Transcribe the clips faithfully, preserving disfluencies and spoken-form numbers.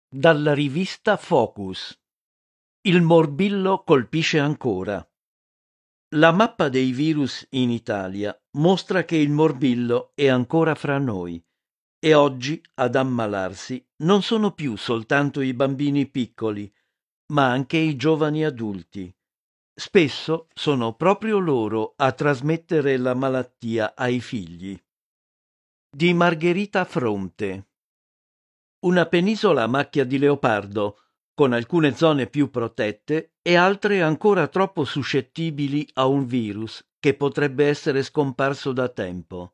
Dalla rivista Focus. Il morbillo colpisce ancora. La mappa dei virus in Italia mostra che il morbillo è ancora fra noi e oggi ad ammalarsi non sono più soltanto i bambini piccoli, ma anche i giovani adulti. Spesso sono proprio loro a trasmettere la malattia ai figli. Di Margherita Fronte. Una penisola a macchia di leopardo, con alcune zone più protette e altre ancora troppo suscettibili a un virus che potrebbe essere scomparso da tempo.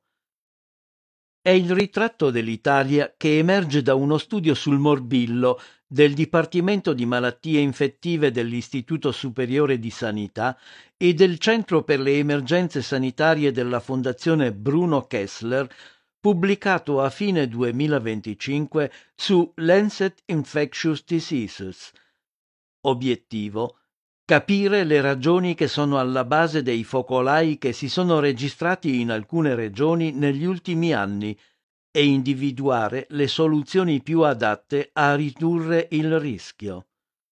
È il ritratto dell'Italia che emerge da uno studio sul morbillo del Dipartimento di Malattie Infettive dell'Istituto Superiore di Sanità e del Centro per le Emergenze Sanitarie della Fondazione Bruno Kessler, pubblicato a fine duemilaventicinque su Lancet Infectious Diseases. Obiettivo: capire le ragioni che sono alla base dei focolai che si sono registrati in alcune regioni negli ultimi anni e individuare le soluzioni più adatte a ridurre il rischio.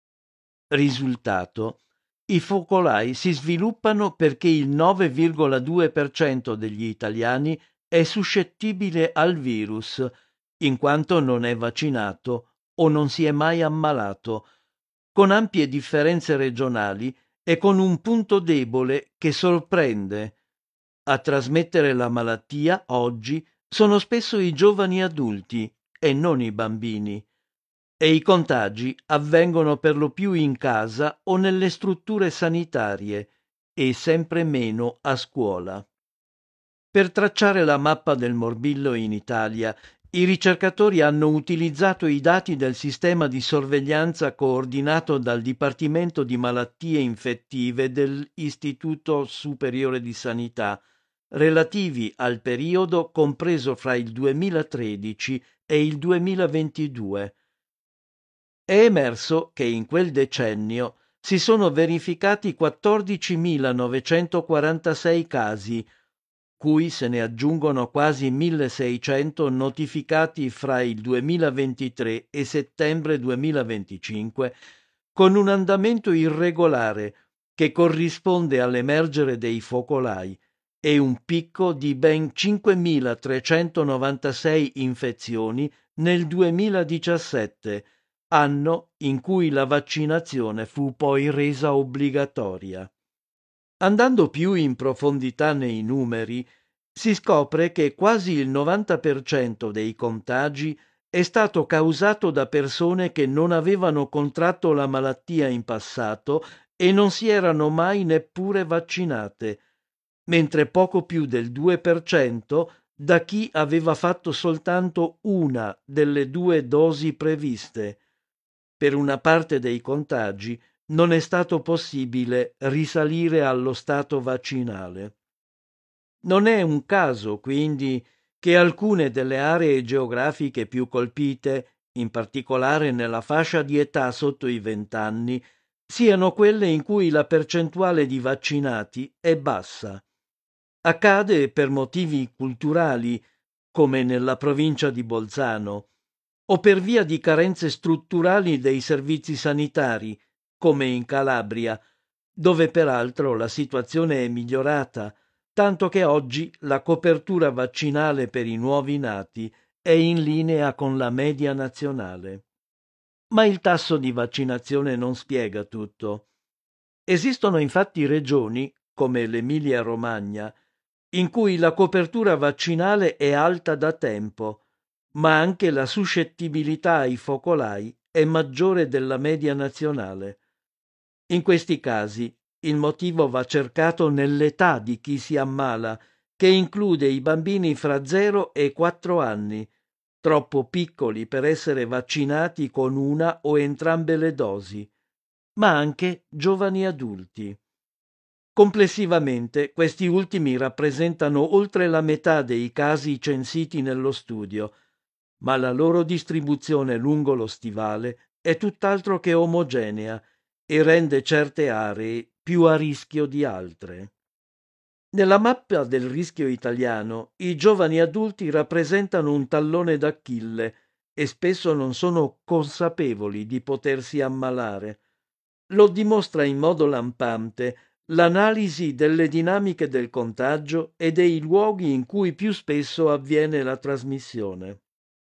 Risultato: i focolai si sviluppano perché il nove virgola due per cento degli italiani è suscettibile al virus, in quanto non è vaccinato o non si è mai ammalato, con ampie differenze regionali e con un punto debole che sorprende. A trasmettere la malattia oggi sono spesso i giovani adulti e non i bambini, e i contagi avvengono per lo più in casa o nelle strutture sanitarie e sempre meno a scuola. Per tracciare la mappa del morbillo in Italia, i ricercatori hanno utilizzato i dati del sistema di sorveglianza coordinato dal Dipartimento di Malattie Infettive dell'Istituto Superiore di Sanità, relativi al periodo compreso fra il duemilatredici e il duemilaventidue. È emerso che in quel decennio si sono verificati quattordicimilanovecentoquarantasei casi, cui se ne aggiungono quasi milleseicento notificati fra il duemilaventitré e settembre duemilaventicinque, con un andamento irregolare che corrisponde all'emergere dei focolai e un picco di ben cinquemilatrecentonovantasei infezioni nel duemiladiciassette, anno in cui la vaccinazione fu poi resa obbligatoria. Andando più in profondità nei numeri, si scopre che quasi il novanta per cento dei contagi è stato causato da persone che non avevano contratto la malattia in passato e non si erano mai neppure vaccinate, mentre poco più del due per cento da chi aveva fatto soltanto una delle due dosi previste. Per una parte dei contagi non è stato possibile risalire allo stato vaccinale. Non è un caso, quindi, che alcune delle aree geografiche più colpite, in particolare nella fascia di età sotto i vent'anni, siano quelle in cui la percentuale di vaccinati è bassa. Accade per motivi culturali, come nella provincia di Bolzano, o per via di carenze strutturali dei servizi sanitari, come in Calabria, dove peraltro la situazione è migliorata, tanto che oggi la copertura vaccinale per i nuovi nati è in linea con la media nazionale. Ma il tasso di vaccinazione non spiega tutto. Esistono infatti regioni, come l'Emilia-Romagna, in cui la copertura vaccinale è alta da tempo, ma anche la suscettibilità ai focolai è maggiore della media nazionale. In questi casi il motivo va cercato nell'età di chi si ammala, che include i bambini fra zero e quattro anni, troppo piccoli per essere vaccinati con una o entrambe le dosi, ma anche giovani adulti. Complessivamente questi ultimi rappresentano oltre la metà dei casi censiti nello studio, ma la loro distribuzione lungo lo stivale è tutt'altro che omogenea e rende certe aree più a rischio di altre. Nella mappa del rischio italiano, i giovani adulti rappresentano un tallone d'Achille e spesso non sono consapevoli di potersi ammalare. Lo dimostra in modo lampante l'analisi delle dinamiche del contagio e dei luoghi in cui più spesso avviene la trasmissione.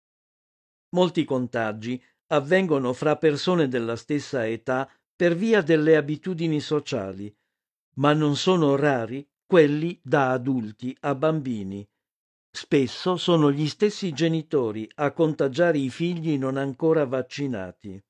Molti contagi avvengono fra persone della stessa età per via delle abitudini sociali, ma non sono rari quelli da adulti a bambini. Spesso sono gli stessi genitori a contagiare i figli non ancora vaccinati.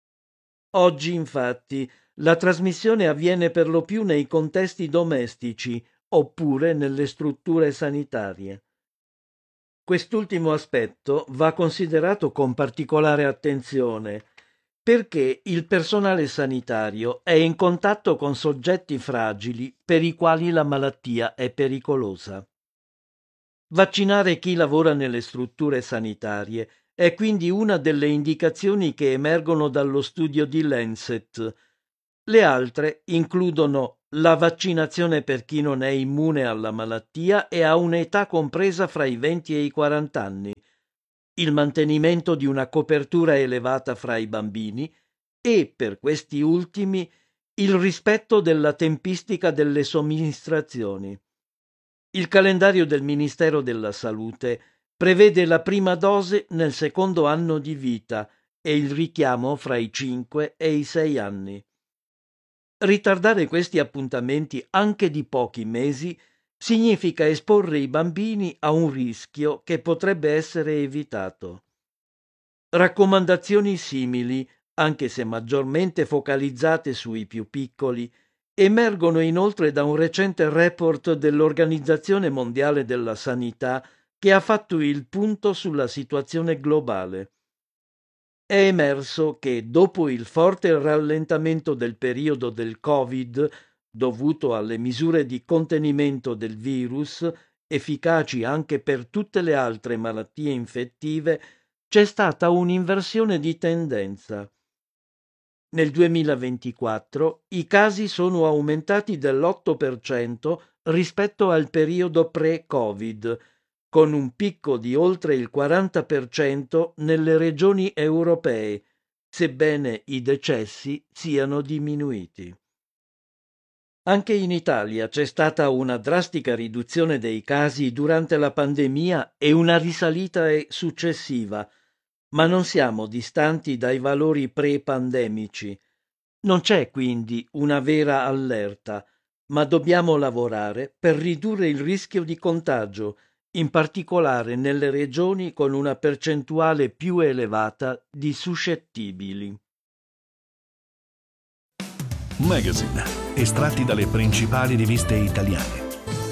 Oggi, infatti, la trasmissione avviene per lo più nei contesti domestici oppure nelle strutture sanitarie. Quest'ultimo aspetto va considerato con particolare attenzione perché il personale sanitario è in contatto con soggetti fragili per i quali la malattia è pericolosa. Vaccinare chi lavora nelle strutture sanitarie è quindi una delle indicazioni che emergono dallo studio di Lancet. Le altre includono la vaccinazione per chi non è immune alla malattia e ha un'età compresa fra i venti e i quaranta anni, il mantenimento di una copertura elevata fra i bambini e, per questi ultimi, il rispetto della tempistica delle somministrazioni. Il calendario del Ministero della Salute prevede la prima dose nel secondo anno di vita e il richiamo fra i cinque e i sei anni. Ritardare questi appuntamenti anche di pochi mesi significa esporre i bambini a un rischio che potrebbe essere evitato. Raccomandazioni simili, anche se maggiormente focalizzate sui più piccoli, emergono inoltre da un recente report dell'Organizzazione Mondiale della Sanità che ha fatto il punto sulla situazione globale. È emerso che dopo il forte rallentamento del periodo del Covid, dovuto alle misure di contenimento del virus, efficaci anche per tutte le altre malattie infettive, c'è stata un'inversione di tendenza. Nel duemilaventiquattro i casi sono aumentati dell'otto per cento rispetto al periodo pre-Covid, con un picco di oltre il quaranta per cento nelle regioni europee, sebbene i decessi siano diminuiti. Anche in Italia c'è stata una drastica riduzione dei casi durante la pandemia e una risalita successiva, ma non siamo distanti dai valori pre-pandemici. Non c'è quindi una vera allerta, ma dobbiamo lavorare per ridurre il rischio di contagio, in particolare nelle regioni con una percentuale più elevata di suscettibili. Magazine, estratti dalle principali riviste italiane.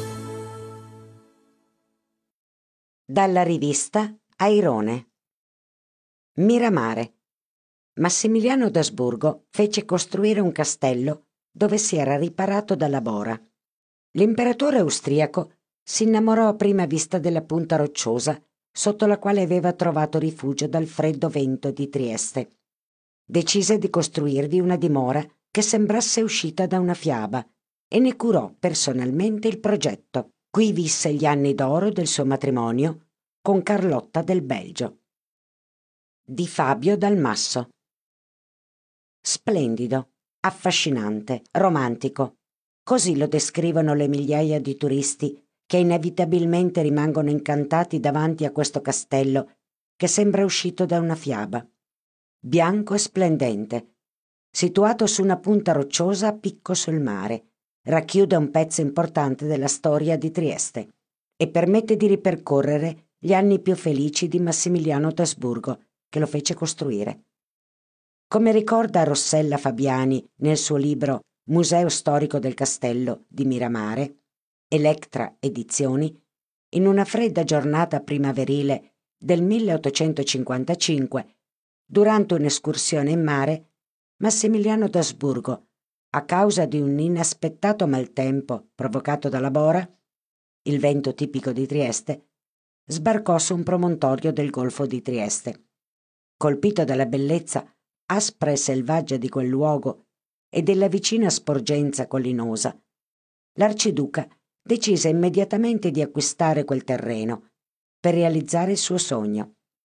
Dalla rivista Airone. Miramare. Massimiliano d'Asburgo fece costruire un castello dove si era riparato dalla bora. L'imperatore austriaco si innamorò a prima vista della punta rocciosa sotto la quale aveva trovato rifugio dal freddo vento di Trieste. Decise di costruirvi una dimora che sembrasse uscita da una fiaba e ne curò personalmente il progetto. Qui visse gli anni d'oro del suo matrimonio con Carlotta del Belgio. Di Fabio Dalmasso. Splendido, affascinante, romantico. Così lo descrivono le migliaia di turisti che inevitabilmente rimangono incantati davanti a questo castello che sembra uscito da una fiaba. Bianco e splendente, situato su una punta rocciosa a picco sul mare, racchiude un pezzo importante della storia di Trieste e permette di ripercorrere gli anni più felici di Massimiliano d'Asburgo, che lo fece costruire. Come ricorda Rossella Fabiani nel suo libro Museo storico del castello di Miramare, Electra Edizioni, in una fredda giornata primaverile del milleottocentocinquantacinque, durante un'escursione in mare, Massimiliano d'Asburgo, a causa di un inaspettato maltempo provocato dalla bora, il vento tipico di Trieste, sbarcò su un promontorio del Golfo di Trieste. Colpito dalla bellezza aspra e selvaggia di quel luogo e della vicina sporgenza collinosa, l'arciduca decise immediatamente di acquistare quel terreno per realizzare il suo sogno,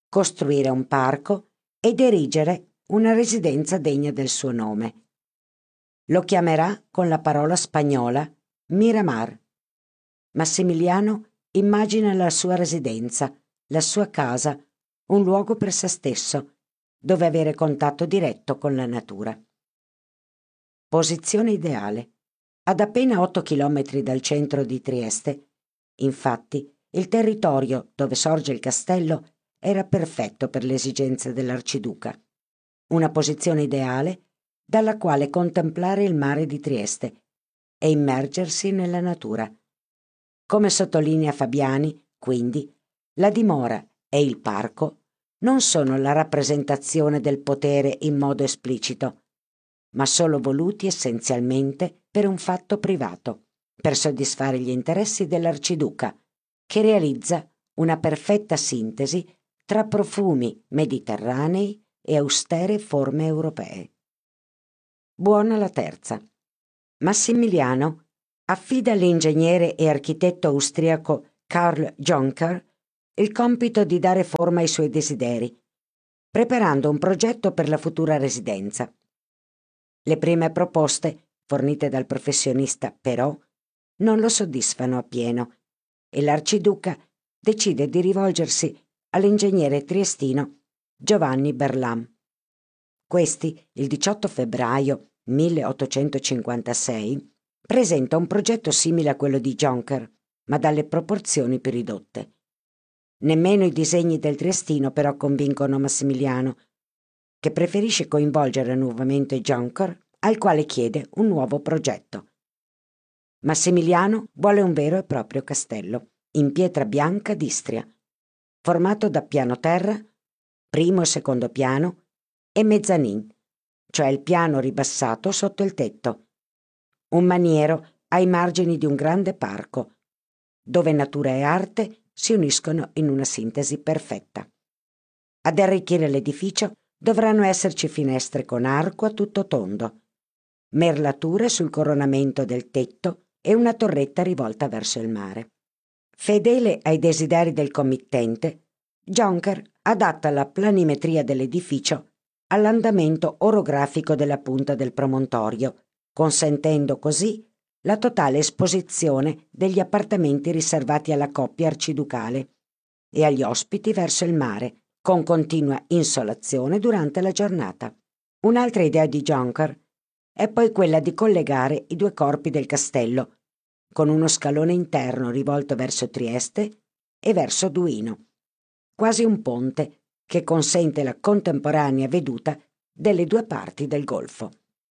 costruire un parco ed erigere una residenza degna del suo nome. Lo chiamerà con la parola spagnola Miramar. Massimiliano immagina la sua residenza, la sua casa, un luogo per se stesso, dove avere contatto diretto con la natura. Posizione ideale. Ad appena otto chilometri dal centro di Trieste, infatti, il territorio dove sorge il castello era perfetto per le esigenze dell'arciduca. Una posizione ideale dalla quale contemplare il mare di Trieste e immergersi nella natura. Come sottolinea Fabiani, quindi, la dimora e il parco non sono la rappresentazione del potere in modo esplicito, ma solo voluti essenzialmente per un fatto privato, per soddisfare gli interessi dell'arciduca, che realizza una perfetta sintesi tra profumi mediterranei e austere forme europee. Buona la terza. Massimiliano affida all'ingegnere e architetto austriaco Karl Jonker il compito di dare forma ai suoi desideri, preparando un progetto per la futura residenza. Le prime proposte, fornite dal professionista, però, non lo soddisfano appieno e l'arciduca decide di rivolgersi all'ingegnere triestino Giovanni Berlam. Questi, il diciotto febbraio milleottocentocinquantasei, presenta un progetto simile a quello di Jonker, ma dalle proporzioni più ridotte. Nemmeno i disegni del triestino però convincono Massimiliano, che preferisce coinvolgere nuovamente Jonker, al quale chiede un nuovo progetto. Massimiliano vuole un vero e proprio castello, in pietra bianca d'Istria, formato da piano terra, primo e secondo piano, e mezzanin, cioè il piano ribassato sotto il tetto, un maniero ai margini di un grande parco, dove natura e arte si uniscono in una sintesi perfetta. Ad arricchire l'edificio dovranno esserci finestre con arco a tutto tondo, merlature sul coronamento del tetto e una torretta rivolta verso il mare. Fedele ai desideri del committente, Jonker adatta la planimetria dell'edificio all'andamento orografico della punta del promontorio, consentendo così la totale esposizione degli appartamenti riservati alla coppia arciducale e agli ospiti verso il mare, con continua insolazione durante la giornata. Un'altra idea di Jonker è poi quella di collegare i due corpi del castello, con uno scalone interno rivolto verso Trieste e verso Duino, quasi un ponte che consente la contemporanea veduta delle due parti del golfo.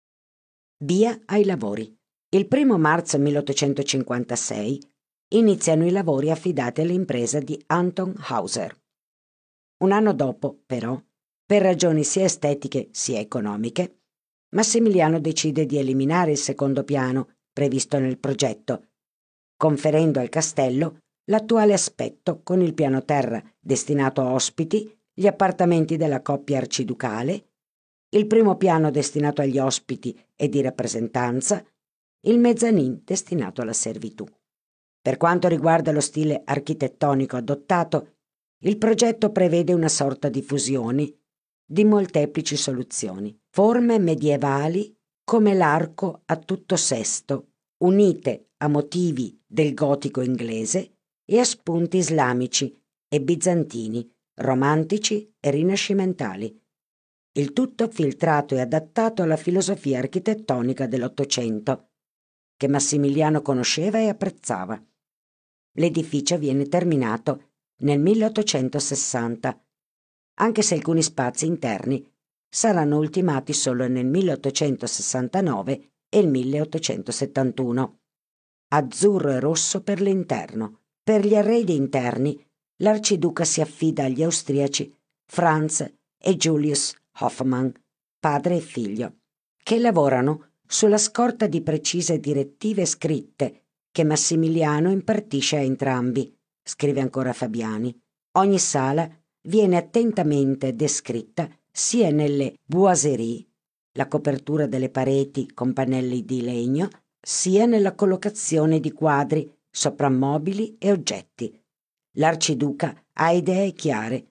Via ai lavori. Il primo marzo milleottocentocinquantasei iniziano i lavori affidati all'impresa di Anton Hauser. Un anno dopo, però, per ragioni sia estetiche sia economiche, Massimiliano decide di eliminare il secondo piano previsto nel progetto, conferendo al castello l'attuale aspetto con il piano terra destinato a ospiti, gli appartamenti della coppia arciducale, il primo piano destinato agli ospiti e di rappresentanza, il mezzanin destinato alla servitù. Per quanto riguarda lo stile architettonico adottato, il progetto prevede una sorta di fusioni di molteplici soluzioni, forme medievali come l'arco a tutto sesto, unite a motivi del gotico inglese e a spunti islamici e bizantini, romantici e rinascimentali. Il tutto filtrato e adattato alla filosofia architettonica dell'Ottocento, che Massimiliano conosceva e apprezzava. L'edificio viene terminato nel milleottocentosessanta, anche se alcuni spazi interni saranno ultimati solo nel milleottocentosessantanove e il milleottocentosettantuno. Azzurro e rosso per l'interno. Per gli arredi interni l'arciduca si affida agli austriaci Franz e Julius Hoffmann, padre e figlio, che lavorano sulla scorta di precise direttive scritte che Massimiliano impartisce a entrambi, scrive ancora Fabiani. Ogni sala viene attentamente descritta sia nelle boiserie, la copertura delle pareti con pannelli di legno, sia nella collocazione di quadri, soprammobili e oggetti. L'arciduca ha idee chiare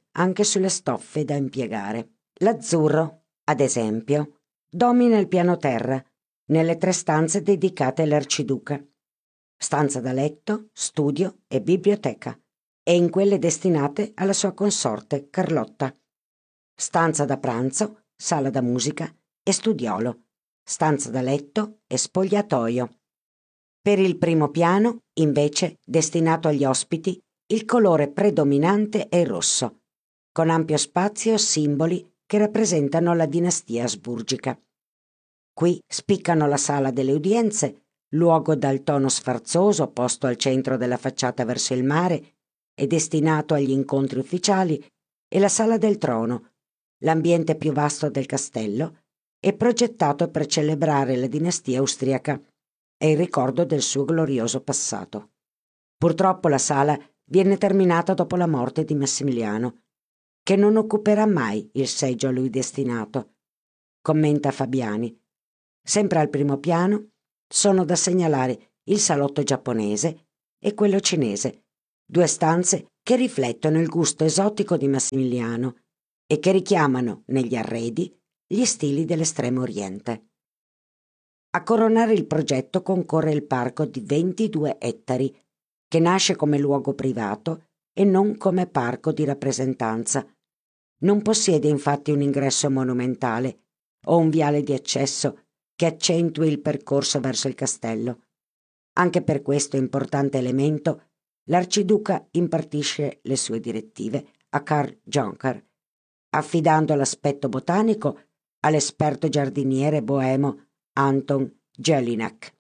anche sulle stoffe da impiegare. L'azzurro, ad esempio, domina il piano terra nelle tre stanze dedicate all'arciduca, stanza da letto, studio e biblioteca, e in quelle destinate alla sua consorte Carlotta, stanza da pranzo, sala da musica e studiolo, stanza da letto e spogliatoio. Per il primo piano, invece, destinato agli ospiti, il colore predominante è il rosso, con ampio spazio e simboli che rappresentano la dinastia asburgica. Qui spiccano la sala delle udienze, luogo dal tono sfarzoso posto al centro della facciata verso il mare e destinato agli incontri ufficiali, e la sala del trono, l'ambiente più vasto del castello, e progettato per celebrare la dinastia austriaca e il ricordo del suo glorioso passato. Purtroppo la sala viene terminata dopo la morte di Massimiliano, che non occuperà mai il seggio a lui destinato, commenta Fabiani. Sempre al primo piano sono da segnalare il salotto giapponese e quello cinese, due stanze che riflettono il gusto esotico di Massimiliano e che richiamano negli arredi gli stili dell'Estremo Oriente. A coronare il progetto concorre il parco di ventidue ettari, che nasce come luogo privato e non come parco di rappresentanza. Non possiede infatti un ingresso monumentale o un viale di accesso che accentui il percorso verso il castello. Anche per questo importante elemento l'arciduca impartisce le sue direttive a Karl Jonker, affidando l'aspetto botanico all'esperto giardiniere boemo Anton Jelinek.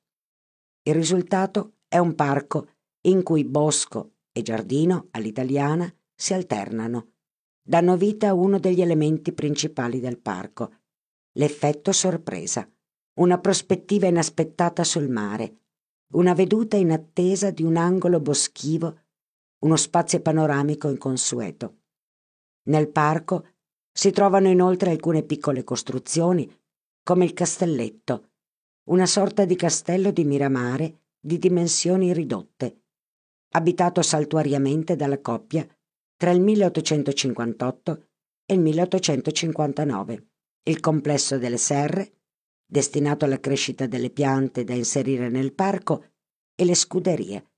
Il risultato è un parco in cui bosco e giardino all'italiana si alternano, danno vita a uno degli elementi principali del parco, l'effetto sorpresa, una prospettiva inaspettata sul mare, una veduta in attesa di un angolo boschivo, uno spazio panoramico inconsueto. Nel parco si trovano inoltre alcune piccole costruzioni, come il Castelletto, una sorta di castello di Miramare di dimensioni ridotte, abitato saltuariamente dalla coppia tra il milleottocentocinquantotto e il milleottocentocinquantanove. Il complesso delle serre, destinato alla crescita delle piante da inserire nel parco, e le scuderie.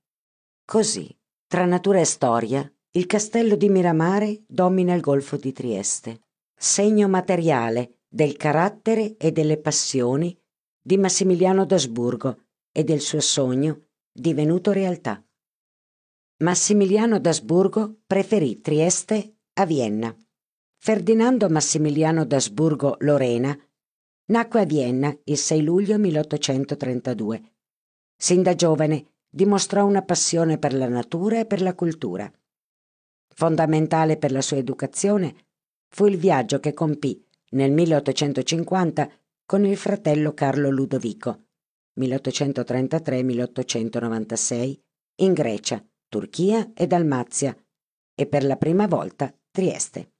Così, tra natura e storia, il castello di Miramare domina il golfo di Trieste, segno materiale del carattere e delle passioni di Massimiliano d'Asburgo e del suo sogno divenuto realtà. Massimiliano d'Asburgo preferì Trieste a Vienna. Ferdinando Massimiliano d'Asburgo Lorena nacque a Vienna il sei luglio milleottocentotrentadue. Sin da giovane dimostrò una passione per la natura e per la cultura. Fondamentale per la sua educazione fu il viaggio che compì nel milleottocentocinquanta con il fratello Carlo Ludovico, milleottocentotrentatré milleottocentonovantasei, in Grecia, Turchia e Dalmazia, e per la prima volta Trieste.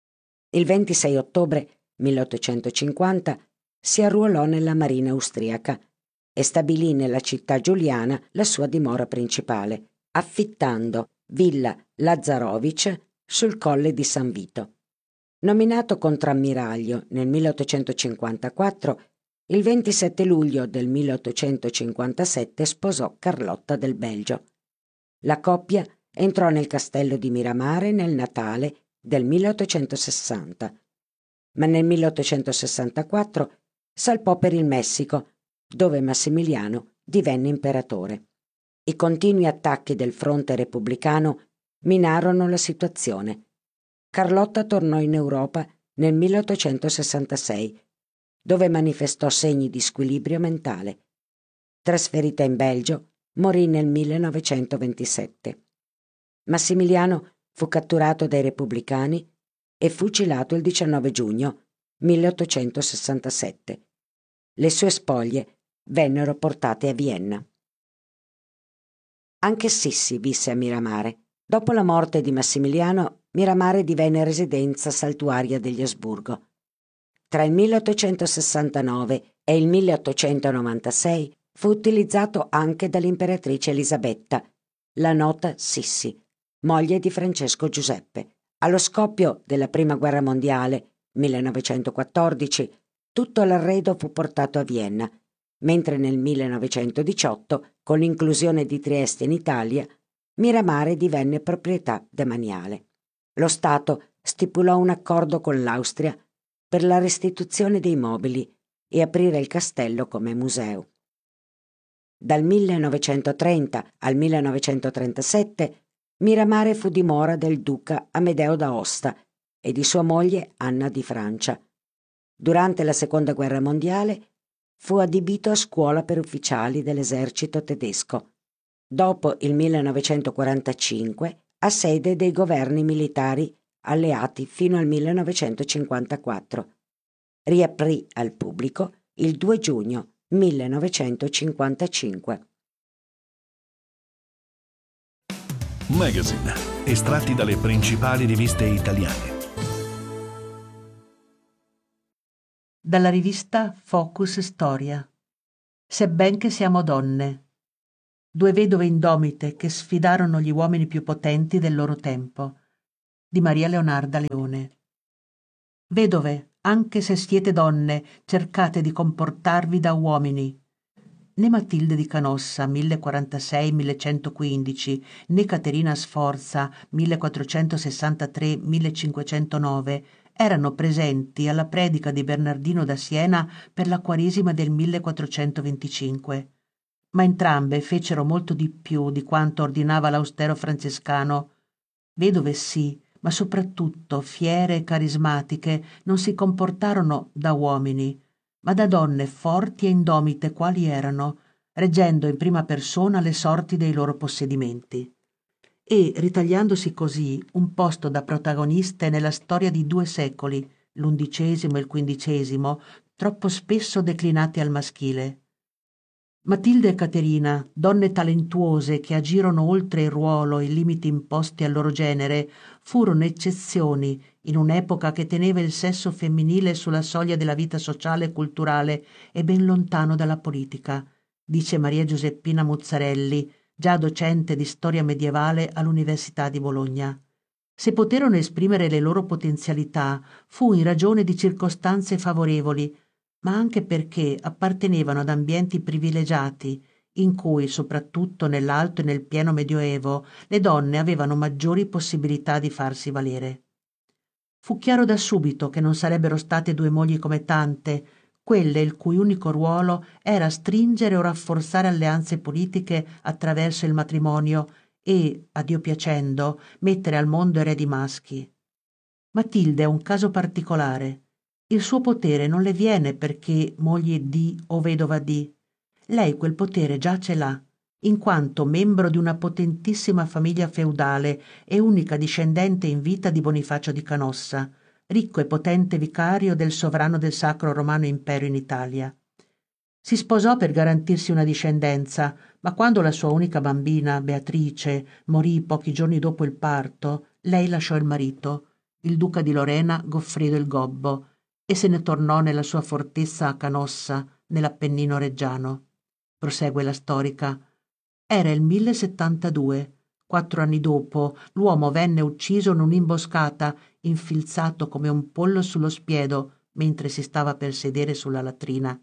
Il ventisei ottobre milleottocentocinquanta si arruolò nella marina austriaca e stabilì nella città giuliana la sua dimora principale, affittando Villa Lazzarovic sul colle di San Vito. Nominato contrammiraglio nel milleottocentocinquantaquattro, il ventisette luglio del milleottocentocinquantasette sposò Carlotta del Belgio. La coppia entrò nel castello di Miramare nel Natale del milleottocentosessanta, ma nel milleottocentosessantaquattro salpò per il Messico, dove Massimiliano divenne imperatore. I continui attacchi del fronte repubblicano minarono la situazione. Carlotta tornò in Europa nel milleottocentosessantasei, dove manifestò segni di squilibrio mentale. Trasferita in Belgio, morì nel millenovecentoventisette. Massimiliano fu catturato dai repubblicani e fucilato il diciannove giugno milleottocentosessantasette. Le sue spoglie vennero portate a Vienna. Anche Sissi visse a Miramare. Dopo la morte di Massimiliano, Miramare divenne residenza saltuaria degli Asburgo. Tra il milleottocentosessantanove e il milleottocentonovantasei fu utilizzato anche dall'imperatrice Elisabetta, la nota Sissi, moglie di Francesco Giuseppe, Allo scoppio della Prima Guerra Mondiale, millenovecentoquattordici, tutto l'arredo fu portato a Vienna, mentre nel millenovecentodiciotto, con l'inclusione di Trieste in Italia, Miramare divenne proprietà demaniale. Lo Stato stipulò un accordo con l'Austria per la restituzione dei mobili e aprire il castello come museo. Dal millenovecentotrenta al millenovecentotrentasette Miramare fu dimora del duca Amedeo d'Aosta e di sua moglie Anna di Francia. Durante la Seconda Guerra Mondiale fu adibito a scuola per ufficiali dell'esercito tedesco. Dopo il millenovecentoquarantacinque a sede dei governi militari alleati fino al millenovecentocinquantaquattro. Riaprì al pubblico il due giugno millenovecentocinquantacinque. Magazine, estratti dalle principali riviste italiane. Dalla rivista Focus Storia. Sebben che siamo donne. Due vedove indomite che sfidarono gli uomini più potenti del loro tempo. Di Maria Leonarda Leone. Vedove, anche se siete donne, cercate di comportarvi da uomini. Né Matilde di Canossa, millequarantasei millecentoquindici, né Caterina Sforza, millequattrocentosessantatré millecinquecentonove, erano presenti alla predica di Bernardino da Siena per la Quaresima del millequattrocentoventicinque, ma entrambe fecero molto di più di quanto ordinava l'austero francescano. Vedove sì, ma soprattutto fiere e carismatiche, non si comportarono da uomini, ma da donne forti e indomite quali erano, reggendo in prima persona le sorti dei loro possedimenti. E ritagliandosi così un posto da protagoniste nella storia di due secoli, l'undicesimo e il quindicesimo, troppo spesso declinati al maschile. Matilde e Caterina, donne talentuose che agirono oltre il ruolo e i limiti imposti al loro genere, furono eccezioni in un'epoca che teneva il sesso femminile sulla soglia della vita sociale e culturale e ben lontano dalla politica, dice Maria Giuseppina Muzzarelli, già docente di storia medievale all'Università di Bologna. Se poterono esprimere le loro potenzialità fu in ragione di circostanze favorevoli, ma anche perché appartenevano ad ambienti privilegiati, in cui, soprattutto nell'alto e nel pieno medioevo, le donne avevano maggiori possibilità di farsi valere. Fu chiaro da subito che non sarebbero state due mogli come tante, quelle il cui unico ruolo era stringere o rafforzare alleanze politiche attraverso il matrimonio e, a Dio piacendo, mettere al mondo eredi maschi. Matilde è un caso particolare. Il suo potere non le viene perché moglie di o vedova di. Lei quel potere già ce l'ha, in quanto membro di una potentissima famiglia feudale e unica discendente in vita di Bonifacio di Canossa, ricco e potente vicario del sovrano del Sacro Romano Impero in Italia. Si sposò per garantirsi una discendenza, ma quando la sua unica bambina, Beatrice, morì pochi giorni dopo il parto, lei lasciò il marito, il duca di Lorena Goffredo il Gobbo, e se ne tornò nella sua fortezza a Canossa, nell'Appennino reggiano. Prosegue la storica. Era il millesettantadue. Quattro anni dopo, l'uomo venne ucciso in un'imboscata, infilzato come un pollo sullo spiedo, mentre si stava per sedere sulla latrina.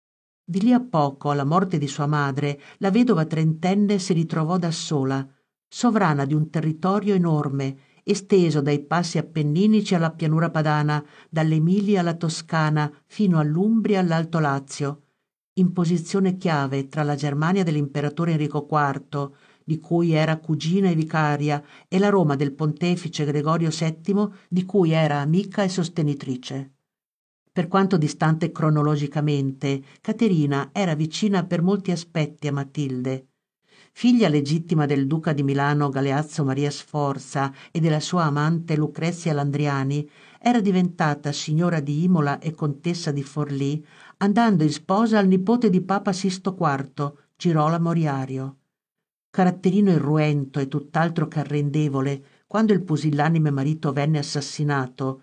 Di lì a poco, alla morte di sua madre, la vedova trentenne si ritrovò da sola, sovrana di un territorio enorme, esteso dai passi appenninici alla pianura padana, dall'Emilia alla Toscana, fino all'Umbria e all'Alto Lazio, in posizione chiave tra la Germania dell'imperatore Enrico quarto, di cui era cugina e vicaria, e la Roma del pontefice Gregorio settimo, di cui era amica e sostenitrice. Per quanto distante cronologicamente, Caterina era vicina per molti aspetti a Matilde. Figlia legittima del duca di Milano Galeazzo Maria Sforza e della sua amante Lucrezia Landriani, era diventata signora di Imola e contessa di Forlì, andando in sposa al nipote di Papa Sisto quarto, Girolamo Riario. Caratterino irruento e tutt'altro che arrendevole, quando il pusillanime marito venne assassinato,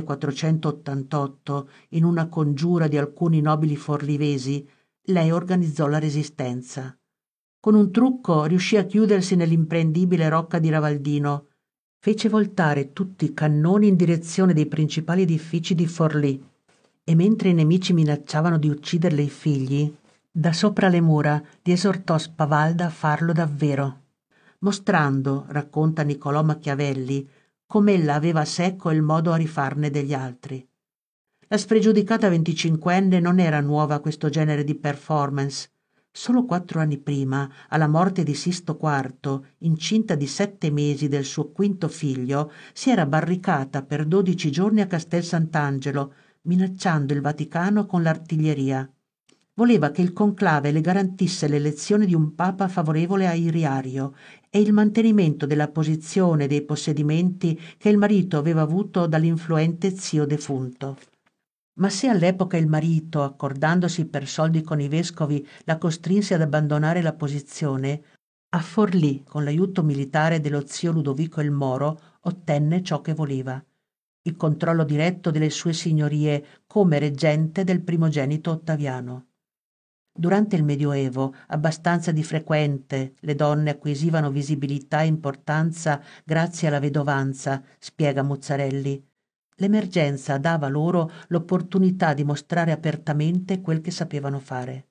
millequattrocentottantotto, in una congiura di alcuni nobili forlivesi, lei organizzò la resistenza. Con un trucco riuscì a chiudersi nell'imprendibile Rocca di Ravaldino. fece voltare tutti i cannoni in direzione dei principali edifici di Forlì e mentre i nemici minacciavano di ucciderle e i figli, da sopra le mura li esortò Spavalda a farlo davvero, mostrando, racconta Niccolò Machiavelli, com'ella aveva secco il modo a rifarne degli altri. La spregiudicata venticinquenne non era nuova a questo genere di performance. Solo quattro anni prima, alla morte di Sisto quarto, incinta di sette mesi del suo quinto figlio, si era barricata per dodici giorni a Castel Sant'Angelo, minacciando il Vaticano con l'artiglieria. Voleva che il conclave le garantisse l'elezione di un papa favorevole a Iriario e il mantenimento della posizione e dei possedimenti che il marito aveva avuto dall'influente zio defunto. Ma se all'epoca il marito, accordandosi per soldi con i vescovi, la costrinse ad abbandonare la posizione, a Forlì, con l'aiuto militare dello zio Ludovico il Moro, ottenne ciò che voleva: il controllo diretto delle sue signorie come reggente del primogenito Ottaviano. Durante il Medioevo, abbastanza di frequente, le donne acquisivano visibilità e importanza grazie alla vedovanza, spiega Muzzarelli. L'emergenza dava loro l'opportunità di mostrare apertamente quel che sapevano fare.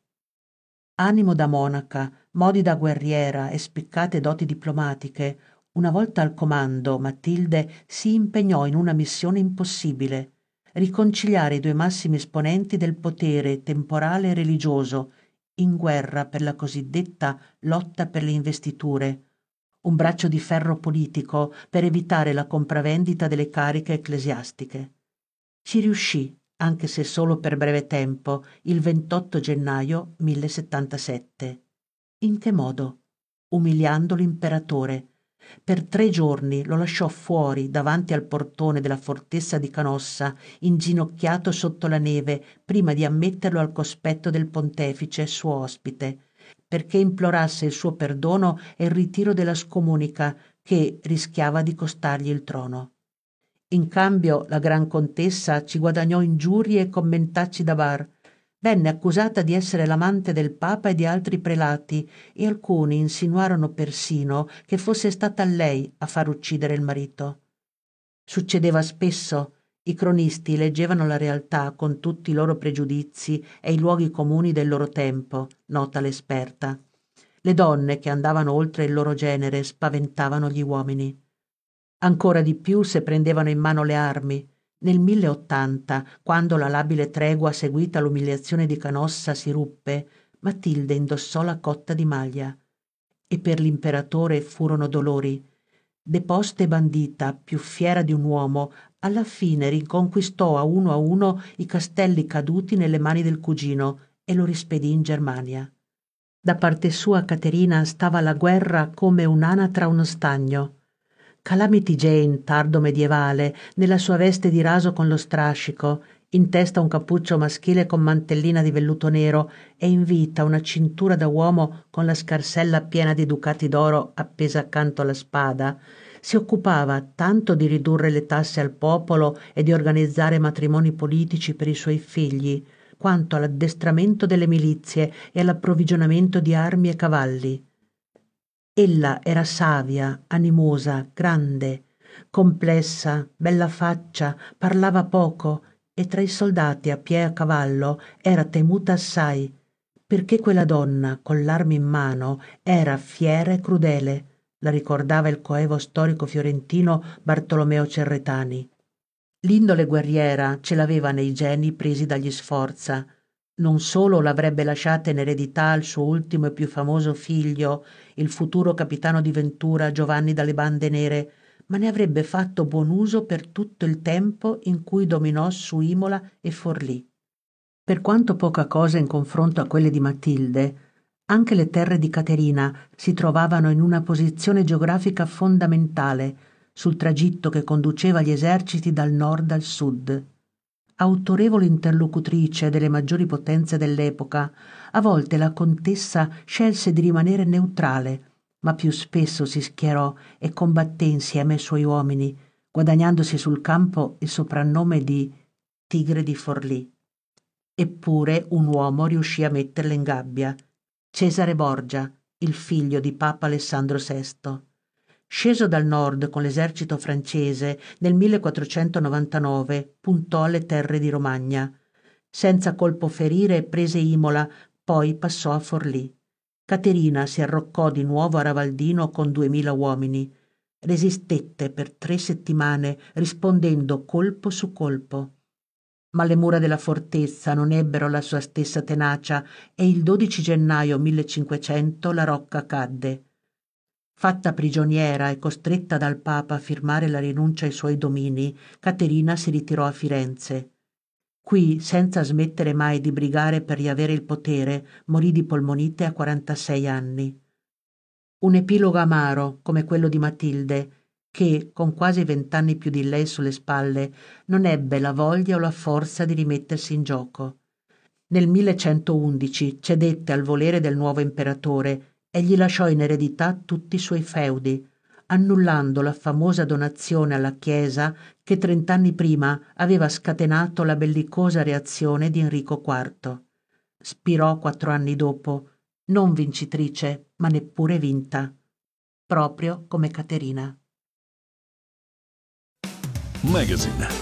Animo da monaca, modi da guerriera e spiccate doti diplomatiche, una volta al comando Matilde si impegnò in una missione impossibile: riconciliare i due massimi esponenti del potere temporale e religioso in guerra per la cosiddetta lotta per le investiture, un braccio di ferro politico per evitare la compravendita delle cariche ecclesiastiche. Ci riuscì, anche se solo per breve tempo, il ventotto gennaio millesettantasette. In che modo? Umiliando l'imperatore. Per tre giorni lo lasciò fuori davanti al portone della fortezza di Canossa, inginocchiato sotto la neve, prima di ammetterlo al cospetto del pontefice, suo ospite, perché implorasse il suo perdono e il ritiro della scomunica che rischiava di costargli il trono. In cambio la gran contessa ci guadagnò ingiurie e commentacci da bar. Venne accusata di essere l'amante del papa e di altri prelati e alcuni insinuarono persino che fosse stata lei a far uccidere il marito. Succedeva spesso. I cronisti leggevano la realtà con tutti i loro pregiudizi e i luoghi comuni del loro tempo, nota l'esperta. Le donne che andavano oltre il loro genere spaventavano gli uomini. Ancora di più se prendevano in mano le armi. Nel milleottanta, quando la labile tregua seguita all'umiliazione di Canossa si ruppe, Matilde indossò la cotta di maglia. E per l'imperatore furono dolori. Deposta e bandita, più fiera di un uomo, alla fine riconquistò a uno a uno i castelli caduti nelle mani del cugino e lo rispedì in Germania. Da parte sua Caterina stava alla guerra come un'anatra a uno stagno. Calamity Jane, tardo medievale, nella sua veste di raso con lo strascico, in testa un cappuccio maschile con mantellina di velluto nero e in vita una cintura da uomo con la scarsella piena di ducati d'oro appesa accanto alla spada, si occupava tanto di ridurre le tasse al popolo e di organizzare matrimoni politici per i suoi figli, quanto all'addestramento delle milizie e all'approvvigionamento di armi e cavalli. Ella era savia, animosa, grande, complessa, bella faccia, parlava poco e tra i soldati a piè e a cavallo era temuta assai, perché quella donna, con l'arma in mano, era fiera e crudele, la ricordava il coevo storico fiorentino Bartolomeo Cerretani. L'indole guerriera ce l'aveva nei geni presi dagli Sforza. Non solo l'avrebbe lasciata in eredità al suo ultimo e più famoso figlio, il futuro capitano di Ventura Giovanni dalle Bande Nere, ma ne avrebbe fatto buon uso per tutto il tempo in cui dominò su Imola e Forlì. Per quanto poca cosa in confronto a quelle di Matilde, anche le terre di Caterina si trovavano in una posizione geografica fondamentale sul tragitto che conduceva gli eserciti dal nord al sud. Autorevole interlocutrice delle maggiori potenze dell'epoca, a volte la contessa scelse di rimanere neutrale, ma più spesso si schierò e combatté insieme ai suoi uomini, guadagnandosi sul campo il soprannome di Tigre di Forlì. Eppure un uomo riuscì a metterla in gabbia: Cesare Borgia, il figlio di Papa Alessandro sesto. sceso dal nord con l'esercito francese nel millequattrocentonovantanove, puntò alle terre di Romagna. Senza colpo ferire prese Imola, poi passò a Forlì. Caterina si arroccò di nuovo a Ravaldino con duemila uomini. Resistette per tre settimane, rispondendo colpo su colpo. Ma le mura della fortezza non ebbero la sua stessa tenacia e il dodici gennaio millecinquecento la Rocca cadde. Fatta prigioniera e costretta dal Papa a firmare la rinuncia ai suoi domini, Caterina si ritirò a Firenze. Qui, senza smettere mai di brigare per riavere il potere, morì di polmonite a quarantasei anni. Un epilogo amaro, come quello di Matilde, che, con quasi vent'anni più di lei sulle spalle, non ebbe la voglia o la forza di rimettersi in gioco. Nel millecentoundici cedette al volere del nuovo imperatore e gli lasciò in eredità tutti i suoi feudi, annullando la famosa donazione alla Chiesa che trent'anni prima aveva scatenato la bellicosa reazione di Enrico quarto. Spirò quattro anni dopo, non vincitrice, ma neppure vinta, proprio come Caterina. Magazine